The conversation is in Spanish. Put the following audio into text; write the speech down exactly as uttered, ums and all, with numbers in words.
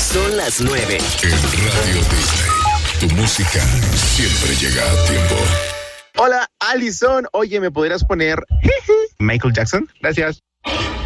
Son las nueve. En Radio Disney, tu música siempre llega a tiempo. Hola, Alison. Oye, ¿me podrías poner Michael Jackson? Gracias.